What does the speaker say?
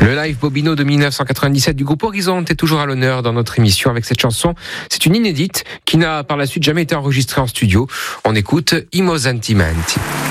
Le live Bobino de 1997 du groupe Horizonte est toujours à l'honneur dans notre émission avec cette chanson. C'est une inédite qui n'a par la suite jamais été enregistrée en studio. On écoute I mo sentimenti.